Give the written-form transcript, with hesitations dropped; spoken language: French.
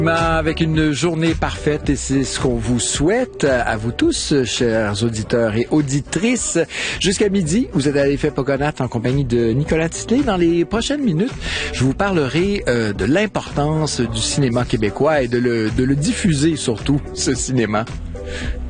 Avec une journée parfaite, et c'est ce qu'on vous souhaite à vous tous, chers auditeurs et auditrices. Jusqu'à midi, vous êtes à l'Effet Pogonat en compagnie de Nicolas Tisley. Dans les prochaines minutes, je vous parlerai de l'importance du cinéma québécois et de le diffuser surtout, ce cinéma.